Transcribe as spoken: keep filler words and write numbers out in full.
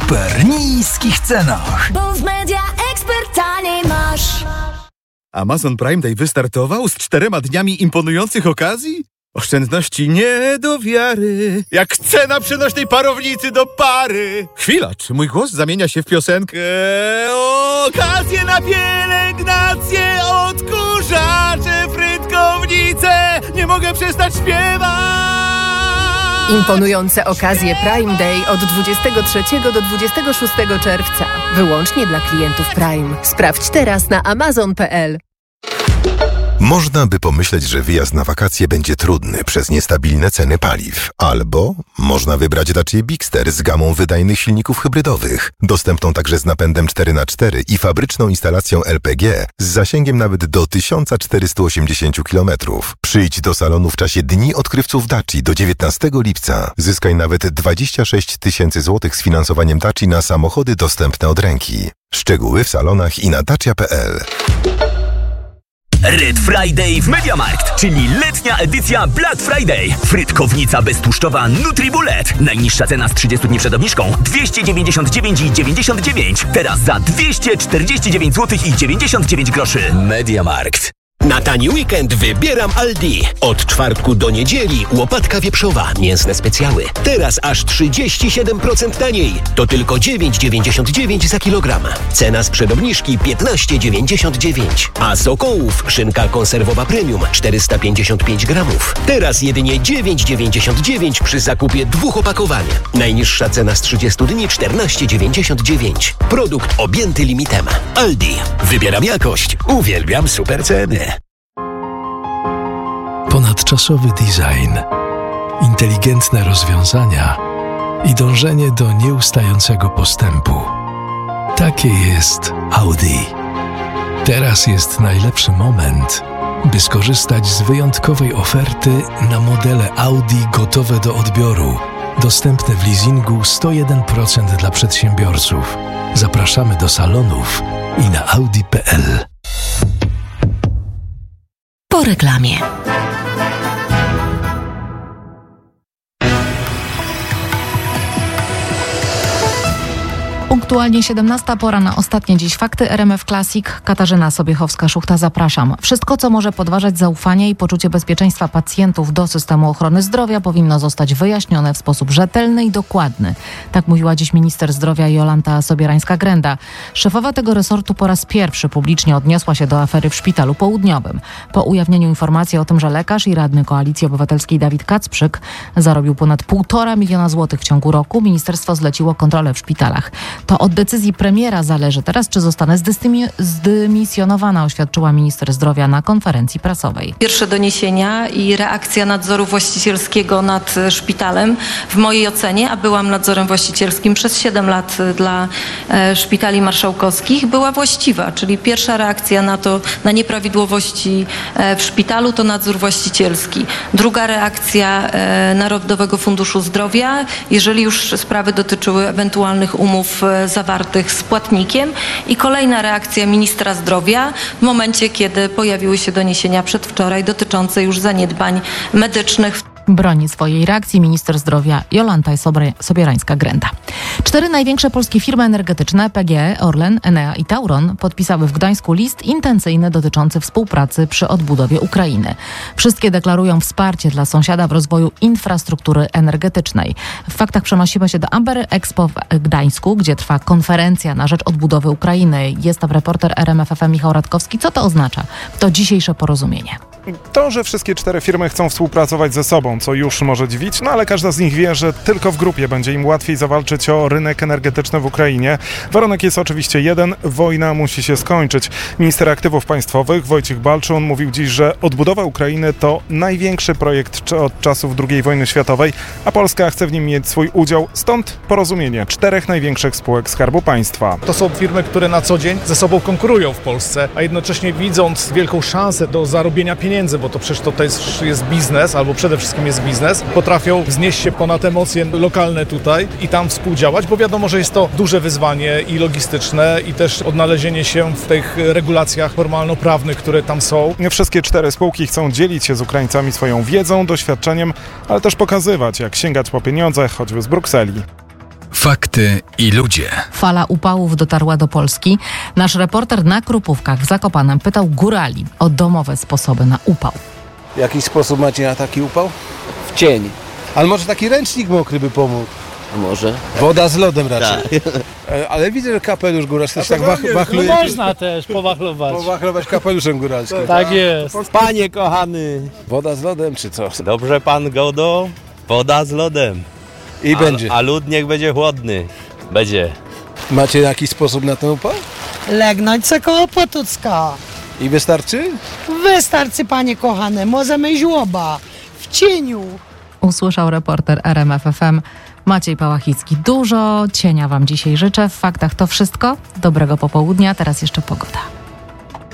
super niskich cenach. Bo w Media Expert taniej masz. Amazon Prime Day wystartował z czterema dniami imponujących okazji? Oszczędności nie do wiary, jak cena przenośnej parownicy do pary. Chwila, czy mój głos zamienia się w piosenkę? Okazje na pielęgnację, odkurzacze, frytkownice, nie mogę przestać śpiewać. Imponujące okazje Prime Day od dwudziestego trzeciego do dwudziestego szóstego czerwca. Wyłącznie dla klientów Prime. Sprawdź teraz na amazon kropka p l. Można by pomyśleć, że wyjazd na wakacje będzie trudny przez niestabilne ceny paliw. Albo można wybrać Dacia Bigster z gamą wydajnych silników hybrydowych, dostępną także z napędem cztery na cztery i fabryczną instalacją L P G z zasięgiem nawet do tysiąc czterysta osiemdziesiąt kilometrów. Przyjdź do salonu w czasie Dni Odkrywców Daci do dziewiętnastego lipca. Zyskaj nawet dwadzieścia sześć tysięcy złotych z finansowaniem Daci na samochody dostępne od ręki. Szczegóły w salonach i na dacia kropka p l. Red Friday w MediaMarkt, czyli letnia edycja Black Friday. Frytkownica beztłuszczowa NutriBullet. Najniższa cena z trzydziestu dni przed obniżką dwieście dziewięćdziesiąt dziewięć i dziewięćdziesiąt dziewięć. Teraz za dwieście czterdzieści dziewięć złotych i dziewięćdziesiąt dziewięć groszy. MediaMarkt. Na tani weekend wybieram Aldi. Od czwartku do niedzieli łopatka wieprzowa, mięsne specjały. Teraz aż trzydzieści siedem procent taniej. To tylko dziewięć dziewięćdziesiąt dziewięć za kilogram. Cena sprzed obniżki piętnaście dziewięćdziesiąt dziewięć. A z okołów szynka konserwowa premium czterysta pięćdziesiąt pięć gramów. Teraz jedynie dziewięć dziewięćdziesiąt dziewięć przy zakupie dwóch opakowań. Najniższa cena z trzydziestu dni czternaście dziewięćdziesiąt dziewięć. Produkt objęty limitem. Aldi. Wybieram jakość. Uwielbiam super ceny. Ponadczasowy design, inteligentne rozwiązania i dążenie do nieustającego postępu. Takie jest Audi. Teraz jest najlepszy moment, by skorzystać z wyjątkowej oferty na modele Audi gotowe do odbioru, dostępne w leasingu sto jeden procent dla przedsiębiorców. Zapraszamy do salonów i na audi kropka p l. Po reklamie. Punktualnie siedemnasta, pora na ostatnie dziś fakty. R M F Classic, Katarzyna Sobiechowska-Szuchta, zapraszam. Wszystko, co może podważać zaufanie i poczucie bezpieczeństwa pacjentów do systemu ochrony zdrowia, powinno zostać wyjaśnione w sposób rzetelny i dokładny. Tak mówiła dziś minister zdrowia Jolanta Sobierańska-Grenda. Szefowa tego resortu po raz pierwszy publicznie odniosła się do afery w Szpitalu Południowym. Po ujawnieniu informacji o tym, że lekarz i radny Koalicji Obywatelskiej Dawid Kacprzyk zarobił ponad półtora miliona złotych w ciągu roku, ministerstwo zleciło kontrolę w szpitalach. To od decyzji premiera zależy teraz, czy zostanę zdystymi- zdymisjonowana, oświadczyła minister zdrowia na konferencji prasowej. Pierwsze doniesienia i reakcja nadzoru właścicielskiego nad szpitalem w mojej ocenie, a byłam nadzorem właścicielskim przez siedem lat dla e, szpitali marszałkowskich, była właściwa, czyli pierwsza reakcja na to, na nieprawidłowości e, w szpitalu to nadzór właścicielski. Druga reakcja e, Narodowego Funduszu Zdrowia, jeżeli już sprawy dotyczyły ewentualnych umów zawartych z płatnikiem, i kolejna reakcja ministra zdrowia w momencie, kiedy pojawiły się doniesienia przedwczoraj dotyczące już zaniedbań medycznych. Broni swojej reakcji minister zdrowia Jolanta Sobierańska-Grenda. Cztery największe polskie firmy energetyczne, P G E, Orlen, Enea i Tauron, podpisały w Gdańsku list intencyjny dotyczący współpracy przy odbudowie Ukrainy. Wszystkie deklarują wsparcie dla sąsiada w rozwoju infrastruktury energetycznej. W faktach przenosimy się do Amber Expo w Gdańsku, gdzie trwa konferencja na rzecz odbudowy Ukrainy. Jest tam reporter R M F F M Michał Radkowski. Co to oznacza? To dzisiejsze porozumienie. To, że wszystkie cztery firmy chcą współpracować ze sobą, co już może dziwić, no ale każda z nich wie, że tylko w grupie będzie im łatwiej zawalczyć o rynek energetyczny w Ukrainie. Warunek jest oczywiście jeden, wojna musi się skończyć. Minister Aktywów Państwowych Wojciech Balczun mówił dziś, że odbudowa Ukrainy to największy projekt od czasów drugiej wojny światowej, a Polska chce w nim mieć swój udział, stąd porozumienie czterech największych spółek Skarbu Państwa. To są firmy, które na co dzień ze sobą konkurują w Polsce, a jednocześnie widząc wielką szansę do zarobienia pieniędzy, bo to przecież to też jest biznes, albo przede wszystkim jest biznes, potrafią wznieść się ponad emocje lokalne tutaj i tam współdziałać, bo wiadomo, że jest to duże wyzwanie i logistyczne, i też odnalezienie się w tych regulacjach formalno-prawnych, które tam są. Wszystkie cztery spółki chcą dzielić się z Ukraińcami swoją wiedzą, doświadczeniem, ale też pokazywać, jak sięgać po pieniądze, choćby z Brukseli. Fakty i ludzie. Fala upałów dotarła do Polski. Nasz reporter na Krupówkach w Zakopanem pytał górali o domowe sposoby na upał. W jaki sposób macie na taki upał? W cień. Ale może taki ręcznik mokry by pomógł? Może. Woda z lodem raczej. Tak. Ale widzę, że kapelusz góralski też tak wach, wachluje. No można też powachlować. Powachlować kapeluszem góralskim. Tak jest. Panie kochany. Woda z lodem czy co? Dobrze pan Godo, woda z lodem. I a, będzie. A lód niech będzie chłodny. Będzie. Macie jakiś sposób na ten upał? Legnąć se koło Potucka. I wystarczy? Wystarczy, panie kochane. Możemy żłoba. W cieniu. Usłyszał reporter R M F F M Maciej Pałachicki. Dużo cienia wam dzisiaj życzę. W faktach to wszystko. Dobrego popołudnia. Teraz jeszcze pogoda.